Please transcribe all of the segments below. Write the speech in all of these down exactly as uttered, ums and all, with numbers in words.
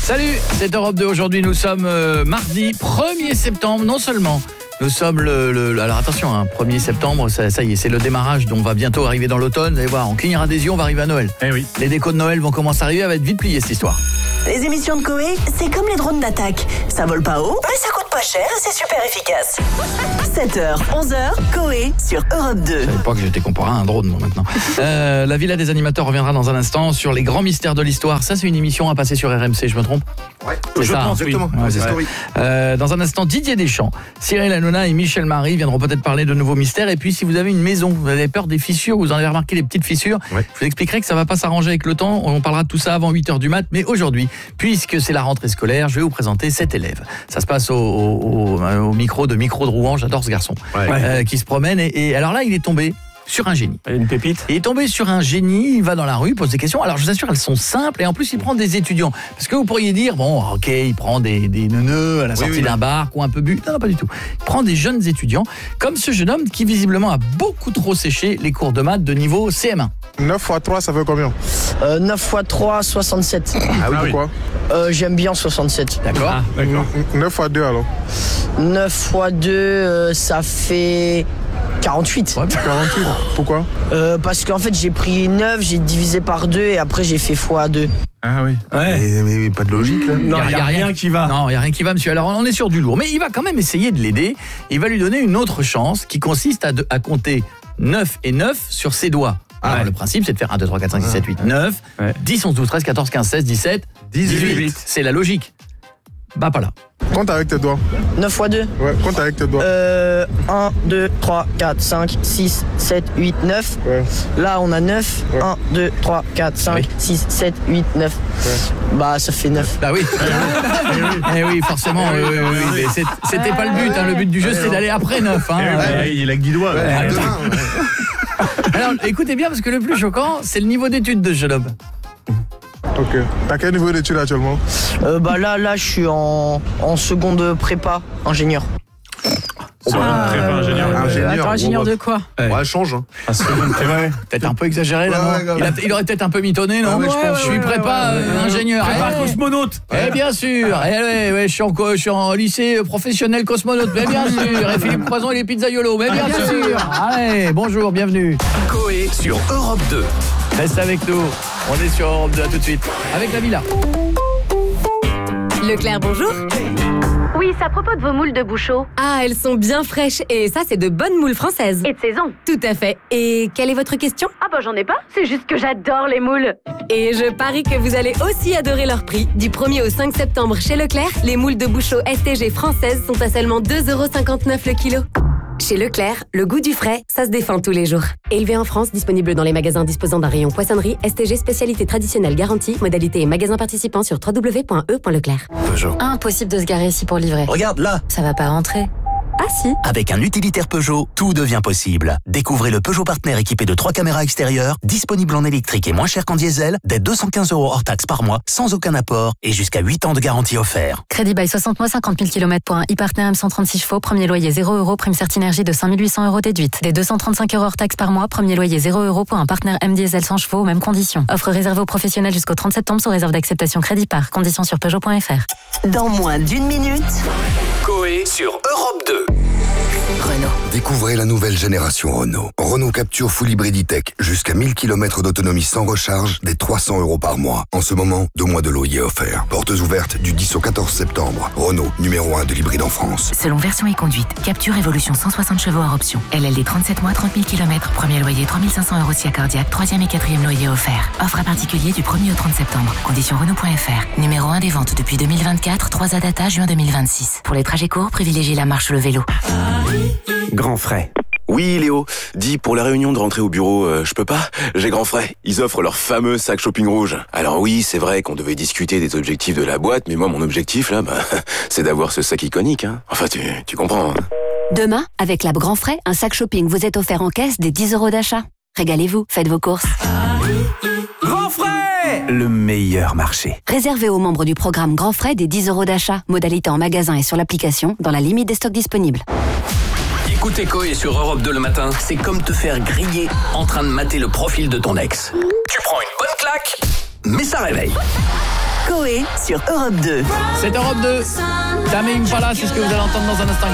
Salut, c'est Europe deux. Aujourd'hui, nous sommes euh, mardi premier septembre. Non seulement nous sommes le... le alors attention, hein, premier septembre, ça, ça y est, c'est le démarrage. Donc on va bientôt arriver dans l'automne. Et voilà, on clignera des yeux, on va arriver à Noël. Eh oui. Les décos de Noël vont commencer à arriver, elle va être vite pliée cette histoire. Les émissions de Koé, c'est comme les drones d'attaque. Ça vole pas haut, mais ça coûte pas cher et c'est super efficace. sept heures, onze heures, Koé sur Europe deux. Je savais pas que j'étais comparé à un drone, moi, maintenant. euh, la Villa des animateurs reviendra dans un instant sur les grands mystères de l'histoire. Ça, c'est une émission à passer sur R M C, je me trompe? Ouais, c'est je ça, pense, hein. exactement. Oui. Ouais, c'est ça. Oui. Euh, dans un instant, Didier Deschamps, Cyril Hanouna et Michel Marie viendront peut-être parler de nouveaux mystères. Et puis, si vous avez une maison, vous avez peur des fissures, vous en avez remarqué les petites fissures, ouais. je vous expliquerai que ça va pas s'arranger avec le temps. On parlera de tout ça avant huit heures du mat. Mais aujourd'hui, puisque c'est la rentrée scolaire, je vais vous présenter cet élève. Ça se passe au, au, au, au micro de Micro de Rouen. J'adore ce garçon. Ouais. Euh, qui se promène. Et, et alors là, il est tombé sur un génie. Une pépite. Il est tombé sur un génie, il va dans la rue, pose des questions. Alors je vous assure, elles sont simples et en plus il prend des étudiants. Parce que vous pourriez dire, bon ok, il prend des, des neuneux à la sortie oui, oui, d'un oui. bar ou un peu bu. Non, non, pas du tout. Il prend des jeunes étudiants, comme ce jeune homme qui visiblement a beaucoup trop séché les cours de maths de niveau C M un. neuf fois trois, ça fait combien? euh, neuf fois trois, soixante-sept. Ah oui, pourquoi? euh, J'aime bien soixante-sept. D'accord. Ah, d'accord. neuf fois deux alors? neuf fois deux, euh, ça fait quarante-huit. Ouais, quarante-huit. Pourquoi? euh, Parce qu'en fait, j'ai pris neuf, j'ai divisé par deux et après j'ai fait fois deux. Ah oui. Ouais. Mais, mais, mais pas de logique là. Non, il n'y a, a rien qui va. Non, il n'y a rien qui va, monsieur. Alors, on est sur du lourd. Mais il va quand même essayer de l'aider. Il va lui donner une autre chance qui consiste à, de, à compter neuf et neuf sur ses doigts. Alors, ouais. Le principe, c'est de faire un, deux, trois, quatre, cinq, six, sept, huit, neuf, ouais. dix, onze, douze, treize, quatorze, quinze, seize, dix-sept, dix-huit. C'est la logique. Bah, pas là. Compte avec tes doigts. neuf fois deux. Ouais, compte avec tes doigts. Euh, un, deux, trois, quatre, cinq, six, sept, huit, neuf. Ouais. Là, on a neuf. Ouais. un, deux, trois, quatre, cinq, oui. six, sept, huit, neuf. Ouais. Bah, ça fait neuf. Bah oui. Eh oui, forcément. Oui, oui, oui, oui. Mais c'était pas le but. Hein. Le but du jeu, c'est d'aller après neuf. Hein. Ouais, il a que dix doigts. Ouais, Ouais. deux mains, ouais. Alors, écoutez bien, parce que le plus choquant, c'est le niveau d'études de ce jeune homme. Ok. T'as quel niveau d'études actuellement? euh, Bah là, là, je suis en, en seconde prépa, ingénieur. C'est ah, prépa ingénieur. Euh, ingénieur, Attends, ingénieur bon, de quoi? Ouais, ouais change. Hein. Ah, seconde prépa. Peut-être un peu exagéré là, ouais, non ouais, il, a, il aurait peut-être un peu mitonné, non? Ah, ouais, je, pense, je suis ouais, prépa ouais, ouais, euh, ouais, ingénieur. Prépa Eh, cosmonaute. Eh bien sûr. Eh, ouais, ouais, je suis en, je suis en lycée professionnel cosmonaute. Mais bien sûr. Et Philippe Poison et les pizzaiolos. Mais bien sûr. Allez, bonjour, bienvenue. Koé sur Europe deux. Reste avec nous. On est sur Europe deux, à tout de suite. Avec la villa. Leclerc, bonjour. Oui, c'est à propos de vos moules de Bouchot. Ah, elles sont bien fraîches et ça, c'est de bonnes moules françaises. Et de saison. Tout à fait. Et quelle est votre question? Ah bah j'en ai pas, c'est juste que j'adore les moules. Et je parie que vous allez aussi adorer leur prix. Du premier au cinq septembre chez Leclerc, les moules de Bouchot S T G françaises sont à seulement deux euros cinquante-neuf le kilo. Chez Leclerc, le goût du frais, ça se défend tous les jours. Élevé en France, disponible dans les magasins disposant d'un rayon poissonnerie, S T G spécialité traditionnelle garantie, modalité et magasins participants sur w w w point e point leclerc. Peugeot. Impossible de se garer ici pour livrer. Regarde là. Ça va pas rentrer. Ah si. Avec un utilitaire Peugeot, tout devient possible. Découvrez le Peugeot Partner équipé de trois caméras extérieures, disponible en électrique et moins cher qu'en diesel, dès deux cent quinze euros hors taxe par mois, sans aucun apport et jusqu'à huit ans de garantie offert. Crédit bail soixante mois, cinquante mille kilomètres pour un e-Partner M cent trente-six chevaux, premier loyer zéro euros, prime Certinergie de cinq mille huit cents euros déduite. Des deux cent trente-cinq euros hors taxe par mois, premier loyer zéro euros pour un Partner M diesel cent chevaux aux mêmes conditions. Offre réservée aux professionnels jusqu'au trente septembre sous réserve d'acceptation crédit par. Conditions sur Peugeot point F R. Dans moins d'une minute, Koé sur Europe deux. Renault. Découvrez la nouvelle génération Renault. Renault Capture Full Hybrid E-Tech. Jusqu'à mille kilomètres d'autonomie sans recharge, dès trois cents euros par mois. En ce moment, deux mois de loyer offert. Portes ouvertes du dix au quatorze septembre. Renault, numéro un de l'hybride en France. Selon version et conduite, Capture Evolution cent soixante chevaux hors option. L L D trente-sept mois, trente mille kilomètres. Premier loyer trois mille cinq cents euros si cardiaque. Troisième et quatrième loyer offert. Offre à particulier du premier au trente septembre. Conditions Renault point F R. Numéro un des ventes depuis deux mille vingt-quatre. trois à data juin deux mille vingt-six. Pour les trajets courts, privilégiez la marche ou le vélo. Grand frais. Oui, Léo. Dis, pour la réunion de rentrée au bureau, euh, je peux pas? J'ai grand frais. Ils offrent leur fameux sac shopping rouge. Alors oui, c'est vrai qu'on devait discuter des objectifs de la boîte, mais moi, mon objectif, là, bah, c'est d'avoir ce sac iconique, hein. Enfin, tu, tu comprends, hein. Demain, avec l'app Grand Frais, un sac shopping vous est offert en caisse des dix euros d'achat. Régalez-vous, faites vos courses. Grand frais! Le meilleur marché. Réservé aux membres du programme Grand Frais des dix euros d'achat. Modalité en magasin et sur l'application, dans la limite des stocks disponibles. Écouter Koé sur Europe deux le matin, c'est comme te faire griller en train de mater le profil de ton ex. Tu prends une bonne claque, mais ça réveille. Coé sur Europe deux. C'est Europe deux. Tame Impala, c'est ce que vous allez entendre dans un instant.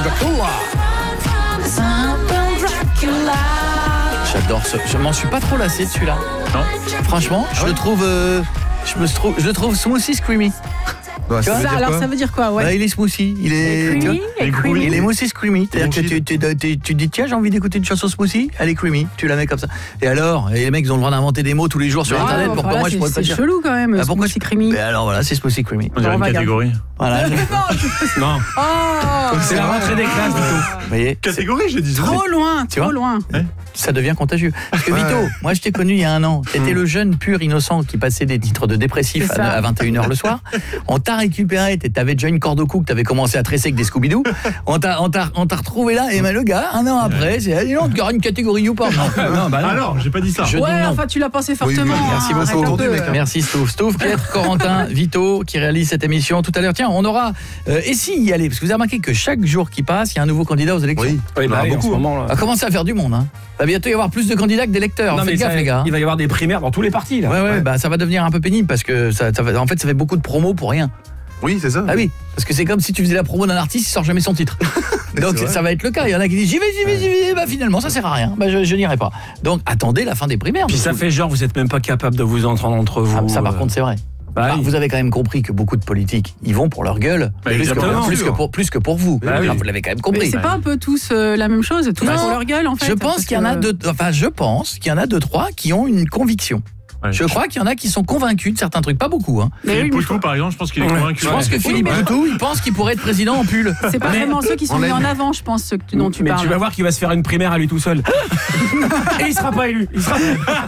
Dracula. J'adore ce. Je m'en suis pas trop lassé de celui-là. Non. Franchement, je le trouve. Euh, je me trouve. Je le trouve smoothie screamy. Ouais, ça Ça, veut dire alors quoi ça veut dire quoi ouais. Bah, il est smoothie, il est, Et tu vois, creamy, et creamy. il est smoothie screamy. C'est-à-dire que tu, tu, tu, tu, tu dis tiens j'ai envie d'écouter une chanson smoothie, elle est creamy, tu la mets comme ça. Et alors, et les mecs ils ont le droit d'inventer des mots tous les jours sur Ah, internet. bon, Pourquoi voilà, moi je c'est- pourrais pas c'est dire chelou quand même. Bah, pourquoi c'est creamy. Mais alors voilà, c'est smoothie creamy. On dirait On une va catégorie. Voilà. Non. Oh, C'est la rentrée des classes, Vito. Vous voyez, Catégorie, j'ai dit. trop loin, Tu trop vois loin. ça devient contagieux. Parce que Vito, moi je t'ai connu il y a un an. T'étais le jeune pur innocent qui passait des titres de dépressif C'est ça. à, à vingt et une heures le soir. On t'a récupéré, t'avais déjà une corde au cou que t'avais commencé à tresser avec des Scooby-Doo. On t'a, on t'a, on t'a retrouvé là. Et ben le gars, un an après, c'est allez non, tu auras une catégorie ou pas. Non, non, bah non. Alors, j'ai pas dit ça. Je dis Ouais, non. enfin tu l'as pensé fortement. oui, merci hein, beaucoup. arrête un Entendu, peu. mec, hein. Merci Stouff. Stouff, Pietre, Corentin, Vito qui réalise cette émission tout à l'heure. Tiens, on aura. Euh, et si y aller, parce que vous avez remarqué que chaque jour qui passe, il y a un nouveau candidat aux élections. Oui. Oui, bah, Ah, oui, en beaucoup, ce hein. moment, là. On va commencer à faire du monde. Hein. Il va bientôt y avoir plus de candidats que d'électeurs. Non, Faites mais gaffe ça, les gars. il va y avoir des primaires dans tous les partis là. Ouais, ouais, bah ça va devenir un peu pénible parce que ça, ça va, en fait ça fait beaucoup de promos pour rien. Oui, c'est ça. Ah oui, parce que c'est comme si tu faisais la promo d'un artiste, il sort jamais son titre. Donc C'est vrai. ça va être le cas. Il y en a qui disent j'y vais, j'y vais, j'y vais. Bah finalement ça sert à rien. Bah je, je n'irai pas. Donc attendez la fin des primaires. Puis ça Vous- fait genre vous êtes même pas capable de vous entendre entre vous. Ah, ça par euh. contre c'est vrai. Bah Ah, oui. vous avez quand même compris que beaucoup de politiques, ils vont pour leur gueule, Bah, plus, que, exactement. plus, que pour, plus que pour vous. Bah oui. Ah, vous l'avez quand même Mais compris. c'est pas un peu tous euh, la même chose, tous Non. pour leur gueule en fait. Je pense parce qu'il y en a que- deux, enfin je pense qu'il y en a deux trois qui ont une conviction. Ouais. Je crois qu'il y en a qui sont convaincus de certains trucs, pas beaucoup. Hein. Mais oui, Philippe mais je Poutou, par exemple, je pense qu'il est Ouais. convaincu. Je pense que Ouais. Philippe mais- Poutou, il pense qu'il pourrait être président en pull. c'est pas Mais- vraiment ceux qui sont on mis l'aime. en avant, je pense, ceux que- dont tu mais parles. tu vas voir qu'il va se faire une primaire à lui tout seul. Et il sera pas élu. Il sera...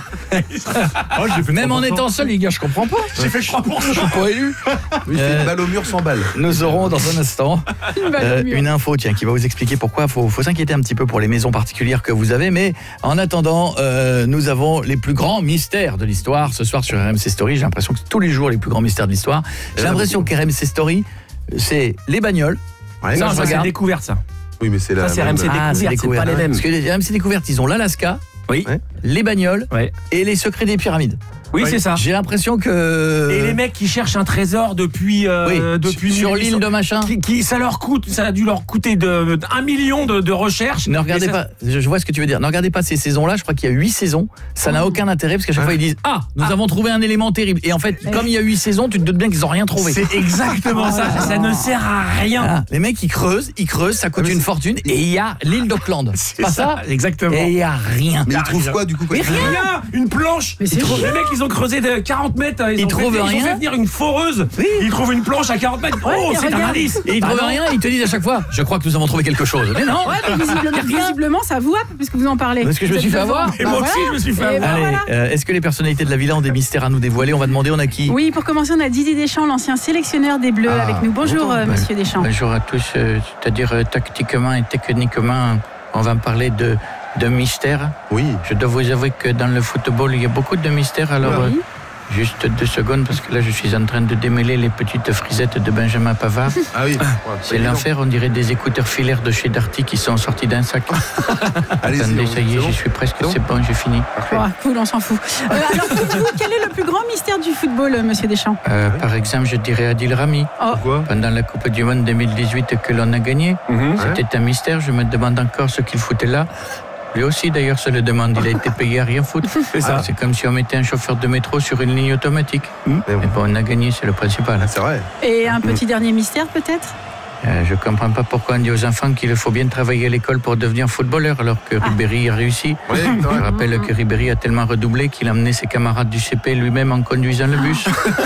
Oh, j'ai fait Même trois en pour cent. étant seul, les gars, je comprends pas. J'ai fait trois pour cent. Je suis pas élu. Oui, c'est Euh, une balle au mur sans balle. Nous aurons dans un instant Une balle au euh, mur. une info tiens, qui va vous expliquer pourquoi il faut, faut s'inquiéter un petit peu pour les maisons particulières que vous avez. Mais en attendant, euh, nous avons les plus grands mystères de l'histoire. Ce soir sur R M C Story, j'ai l'impression que c'est tous les jours les plus grands mystères de l'histoire. J'ai Il y en a l'impression beaucoup. qu'R M C Story, c'est les bagnoles. Ouais. Ça, Non, je ça c'est regarde. découverte ça. Oui, mais c'est la. Ça, c'est même- R M C Ah, c'est découverte, c'est pas les mêmes. Parce que les R M C Découvertes, ils ont l'Alaska, Oui. Ouais. les bagnoles Ouais. et les secrets des pyramides. Oui, c'est ça. J'ai l'impression que... Et les mecs qui cherchent un trésor depuis euh, Oui, depuis sur l'île de machin. qui, qui- ça leur coûte ça a dû leur coûter de, un million de, de recherches. Ne regardez Et ça- pas, je je vois ce que tu veux dire. Ne regardez pas ces saisons-là, je crois qu'il y a huit saisons. Ça n'a aucun intérêt parce qu'à chaque fois ils disent "Ah, nous avons trouvé un élément terrible." Et en fait, comme il y a huit saisons, tu te doutes bien qu'ils ont rien trouvé. C'est exactement ça, ça ne sert à rien. Ah, les mecs ils creusent, ils creusent, ça coûte Ah, mais une c'est- fortune et il y a l'île d'Auckland. C'est pas ça, Exactement. Et il y a rien. Mais ils trouvent quoi du coup quoi Mais rien, une planche. Mais c'est Ils trouvent- chiant. les mecs, ils ont creusé de quarante mètres. Ils, Ils ont trouvent fait, Ils rien. ont fait venir une foreuse. Ils trouvent une planche à quarante mètres. Ouais, Oh, mais c'est un regarde. indice. Et ils Bah trouvent non. rien, ils te disent à chaque fois "Je crois que nous avons trouvé quelque chose." Mais non. Ouais, mais visiblement, visiblement, ça vous happe puisque vous en parlez. Parce que je me Vous suis êtes fait devant. avoir. Et Bah moi voilà. aussi, je me suis fait Et avoir. bah Allez, voilà. euh, est-ce que les personnalités de la villa ont des mystères à nous dévoiler? On va demander, on a qui? Oui, pour commencer, on a Didier Deschamps, l'ancien sélectionneur des Bleus, Ah, avec nous. Bonjour, bonjour. euh, monsieur Deschamps. Bonjour à tous, euh, c'est-à-dire euh, tactiquement et techniquement, on va parler de, de mystères. Oui. Je dois vous avouer que dans le football, il y a beaucoup de mystères. Alors, Oui. euh, juste deux secondes, parce que là, je suis en train de démêler les petites frisettes de Benjamin Pavard. Ah oui. C'est l'enfer, on dirait des écouteurs filaires de chez Darty qui sont sortis d'un sac. Allez-y, Attendez, on- ça y c'est est, bon j'y suis presque, C'est bon c'est bon, j'ai fini. Oh, cool, on s'en fout. Euh, alors, dites-vous, quel est le plus grand mystère du football, euh, monsieur Deschamps? Euh, par exemple, je dirais Adil Rami. Pourquoi Pendant la Coupe du Monde deux mille dix-huit que l'on a gagnée, Mhm. c'était un mystère, je me demande encore ce qu'il foutait là. Lui aussi d'ailleurs se le demande, il a été payé à rien foutre. C'est ça. Ah, c'est comme si on mettait un chauffeur de métro sur une ligne automatique. Mais Mais bon, bon, on a gagné, c'est le principal. c'est vrai. Et un petit dernier mystère, peut-être? Euh, je comprends pas pourquoi on dit aux enfants qu'il faut bien travailler à l'école pour devenir footballeur alors que Ribéry a réussi. Oui, c'est Je vrai. rappelle que Ribéry a tellement redoublé qu'il a emmené ses camarades du C P lui-même en conduisant le bus.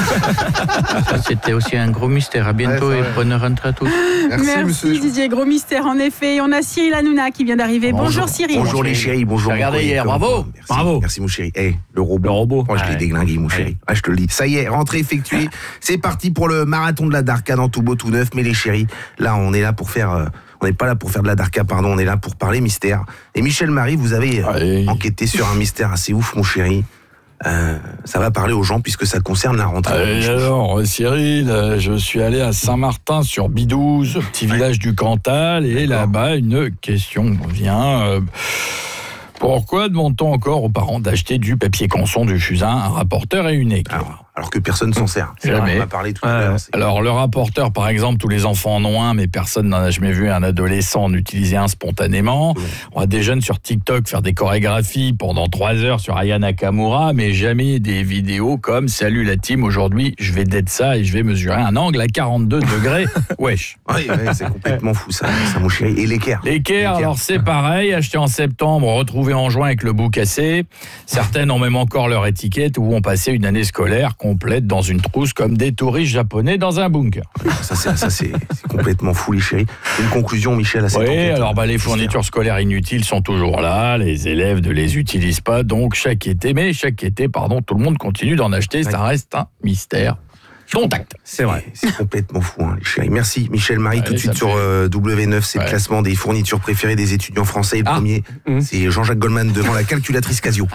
Ça, c'était aussi un gros mystère. À bientôt Ouais, et c'est bonne rentrée à tous. Merci, monsieur. Deschamps. Didier, gros mystère en effet. Et on a Cyril Hanouna qui vient d'arriver. Bonjour, Cyril. Bonjour les chéris, bonjour. Regardez mon copain. hier, bravo. Merci, Bravo. Merci mon chéri. Eh, le robot. Le robot. Moi, je l'ai Ouais. déglingué, mon chéri. Ah, je te le dis. Ça y est, rentrée effectuée. C'est parti pour le marathon de la Darka dans tout beau, tout neuf. Mais les chéris, là, on est là pour faire. euh, on n'est pas là pour faire de la Darka, pardon. On est là pour parler mystère. Et Michel Marie, vous avez euh, Allez. enquêté sur un mystère assez ouf, mon chéri. Euh, ça va parler aux gens puisque ça concerne la rentrée. Et alors, Cyril, euh, je suis allé à Saint-Martin sur Bidouze, petit village du Cantal, et là-bas, une question me vient. euh, pourquoi demande-t-on encore aux parents d'acheter du papier canson, du fusain, un rapporteur et une équerre? Alors, alors que personne s'en sert. C'est vrai, on en a parlé tout à l'heure. Alors, le rapporteur, par exemple, tous les enfants en ont un, mais personne n'en a jamais vu un adolescent en utiliser un spontanément. On voit des jeunes sur TikTok faire des chorégraphies pendant trois heures sur Aya Nakamura, mais jamais des vidéos comme « Salut la team, aujourd'hui, je vais d'être ça et je vais mesurer un angle à quarante-deux degrés. » Wesh. Oui, ouais, c'est complètement fou, ça, ça mon chéri. Et l'équerre. L'équerre, alors c'est pareil, acheté en septembre, retrouvé en juin avec le bout cassé. Certaines ont même encore leur étiquette ou ont passé une année scolaire complète dans une trousse comme des touristes japonais dans un bunker. Ça, c'est, ça, c'est, c'est complètement fou, les chéris. Une conclusion, Michel, à cette Oui, enquête, alors bah, les fournitures scolaires inutiles sont toujours là, les élèves ne les utilisent pas, donc chaque été, mais chaque été, pardon, tout le monde continue d'en acheter, ça reste un mystère. Contact. C'est vrai. C'est complètement fou, hein, les chéris. Merci, Michel Marie. Ouais, tout de suite sur euh, W neuf, c'est ouais. le classement des fournitures préférées des étudiants français. Et le ah. premier, mmh. c'est Jean-Jacques Goldman devant la calculatrice Casio.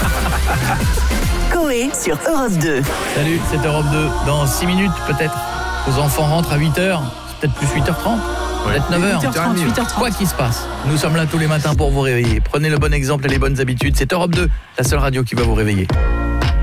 Coé sur Europe deux. Salut, c'est Europe deux. Dans six minutes, peut-être, vos enfants rentrent à huit heures. C'est peut-être plus huit heures trente. Peut-être neuf heures. huit heures trente, huit heures trente. Quoi qu'il se passe, nous sommes là tous les matins pour vous réveiller. Prenez le bon exemple et les bonnes habitudes. C'est Europe deux, la seule radio qui va vous réveiller.